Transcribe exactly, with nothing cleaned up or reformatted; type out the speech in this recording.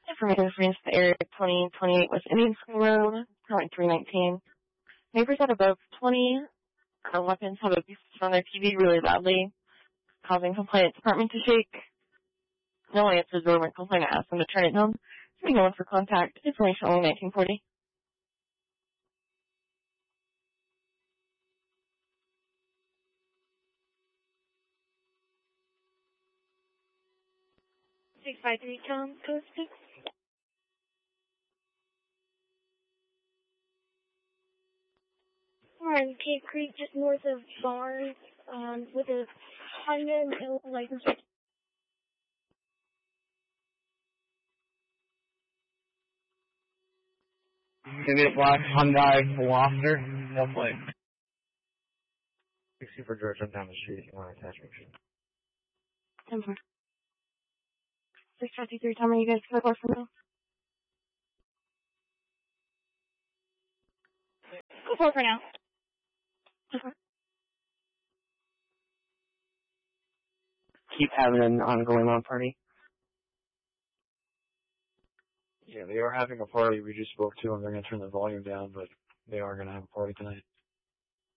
Information for the area twenty twenty-eight West Indian School Road, current three nineteen. Neighbors at above twenty uh, weapons have abused on their T V really loudly, causing complainant department to shake. No one answers door when complainant asks them to turn it down. Seeing no one for contact. Information only nineteen forty. six five three Tom, code six. We're in Cave Creek, just north of Barnes, um, with a Honda and license. Maybe a black Hyundai Veloster, no plate. sixty for George, I'm down the street if you want to attach me. ten four. six five three Tom, are you guys going to go for now? Go for it for now. Okay. Keep having an ongoing lawn party. Yeah, they are having a party. We just spoke to them. They're going to turn the volume down, but they are going to have a party tonight.